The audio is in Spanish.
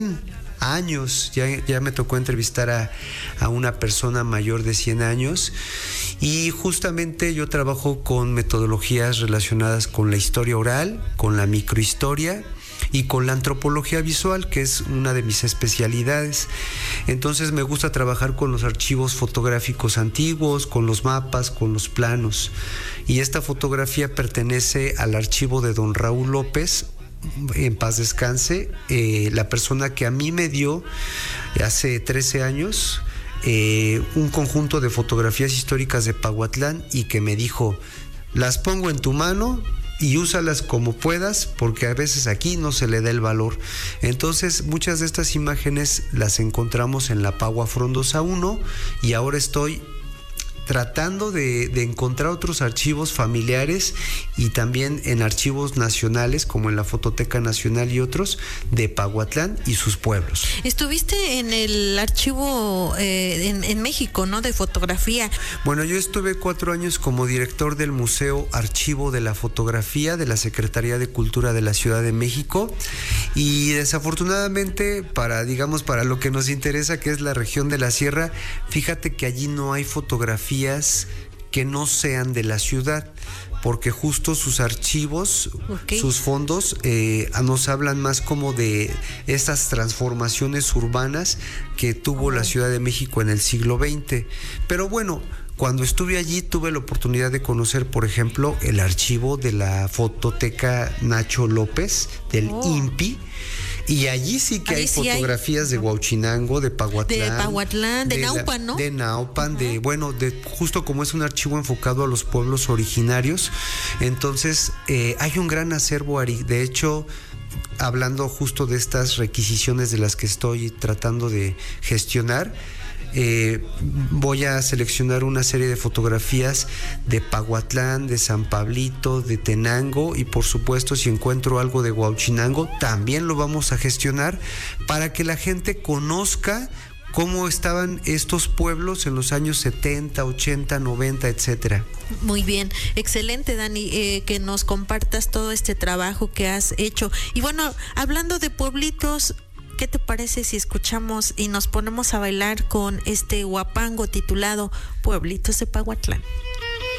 años, ya me tocó entrevistar a una persona mayor de 100 años y justamente yo trabajo con metodologías relacionadas con la historia oral, con la microhistoria y con la antropología visual, que es una de mis especialidades. Entonces me gusta trabajar con los archivos fotográficos antiguos, con los mapas, con los planos. Y esta fotografía pertenece al archivo de don Raúl López, en paz descanse, la persona que a mí me dio hace 13 años un conjunto de fotografías históricas de Pahuatlán y que me dijo: las pongo en tu mano y úsalas como puedas, porque a veces aquí no se le da el valor. Entonces muchas de estas imágenes las encontramos en la Pagua Frondosa 1 y ahora estoy tratando de encontrar otros archivos familiares y también en archivos nacionales, como en la Fototeca Nacional y otros, de Pahuatlán y sus pueblos. Estuviste en el archivo en México, ¿no?, de fotografía. Bueno, yo estuve 4 años como director del Museo Archivo de la Fotografía de la Secretaría de Cultura de la Ciudad de México y desafortunadamente para lo que nos interesa, que es la región de la Sierra, fíjate que allí no hay fotografías que no sean de la ciudad, porque justo sus archivos, sus fondos nos hablan más como de estas transformaciones urbanas que tuvo la Ciudad de México en el siglo XX. Pero bueno, cuando estuve allí tuve la oportunidad de conocer, por ejemplo, el archivo de la Fototeca Nacho López del INPI. Y allí sí que hay fotografías de Huauchinango, de Pahuatlán, de Naupan, ¿no? De Naupan, justo como es un archivo enfocado a los pueblos originarios. Entonces, hay un gran acervo, Ari. De hecho, hablando justo de estas requisiciones de las que estoy tratando de gestionar, voy a seleccionar una serie de fotografías de Pahuatlán, de San Pablito, de Tenango y por supuesto si encuentro algo de Huauchinango también lo vamos a gestionar para que la gente conozca cómo estaban estos pueblos en los años 70, 80, 90, etcétera. Muy bien, excelente, Dani, que nos compartas todo este trabajo que has hecho. Y bueno, hablando de pueblitos, ¿qué te parece si escuchamos y nos ponemos a bailar con este huapango titulado Pueblitos de Pahuatlán?